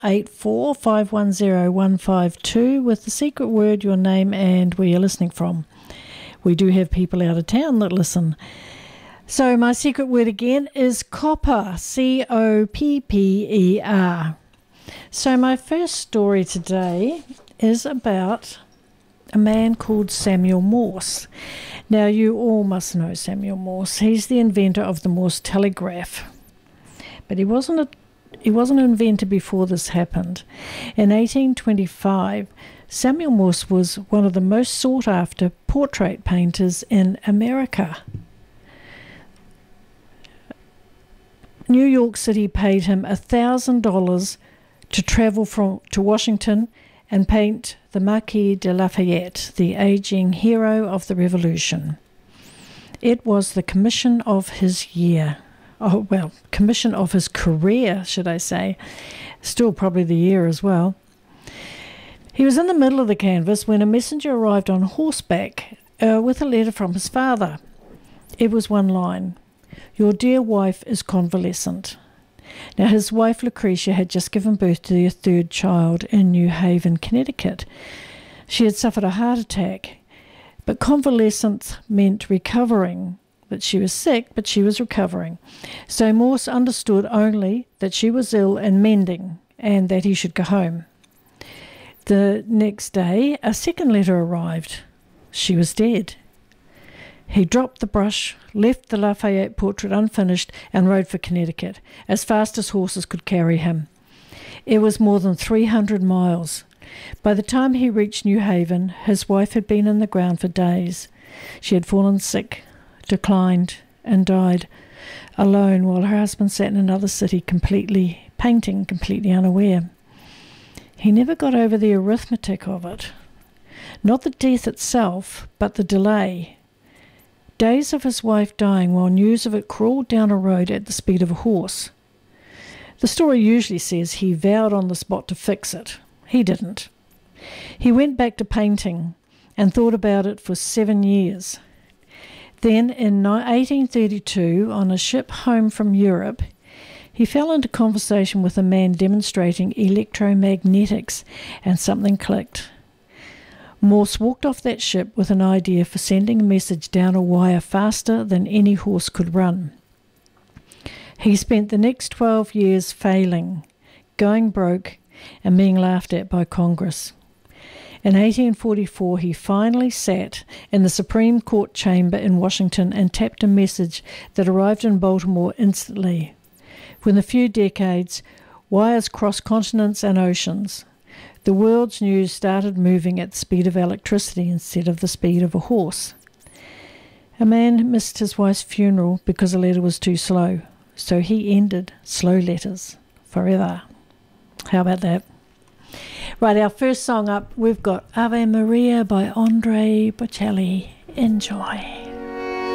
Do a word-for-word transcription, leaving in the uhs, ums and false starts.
eight four, five one zero, one five two with the secret word, your name, and where you're listening from. We do have people out of town that listen. So my secret word again is copper, C O P P E R. So my first story today is about a man called Samuel Morse. Now you all must know Samuel Morse. He's the inventor of the Morse telegraph. But he wasn't a, he wasn't an inventor before this happened. In eighteen twenty-five, Samuel Morse was one of the most sought after portrait painters in America. New York City paid him one thousand dollars to travel from to Washington and paint the Marquis de Lafayette, the aging hero of the Revolution. It was the commission of his year. Oh, well, commission of his career, should I say. Still probably the year as well. He was in the middle of the canvas when a messenger arrived on horseback uh, with a letter from his father. It was one line: "Your dear wife is convalescent." Now, his wife Lucretia had just given birth to their third child in New Haven, Connecticut. She had suffered a heart attack, but convalescence meant recovering. That she was sick, but she was recovering. So Morse understood only that she was ill and mending, and that he should go home. The next day, a second letter arrived. She was dead. He dropped the brush, left the Lafayette portrait unfinished, and rode for Connecticut, as fast as horses could carry him. It was more than three hundred miles. By the time he reached New Haven, his wife had been in the ground for days. She had fallen sick, declined, and died, alone while her husband sat in another city completely painting, completely unaware. He never got over the arithmetic of it. Not the death itself, but the delay. Days of his wife dying while news of it crawled down a road at the speed of a horse. The story usually says he vowed on the spot to fix it. He didn't. He went back to painting and thought about it for seven years. Then, in eighteen thirty-two, on a ship home from Europe, he fell into conversation with a man demonstrating electromagnetics, and something clicked. Morse walked off that ship with an idea for sending a message down a wire faster than any horse could run. He spent the next twelve years failing, going broke, and being laughed at by Congress. In eighteen forty-four, he finally sat in the Supreme Court chamber in Washington and tapped a message that arrived in Baltimore instantly. Within a few decades, wires crossed continents and oceans. The world's news started moving at the speed of electricity instead of the speed of a horse. A man missed his wife's funeral because a letter was too slow, so he ended slow letters forever. How about that? Right, our first song up, we've got Ave Maria by Andre Bocelli. Enjoy.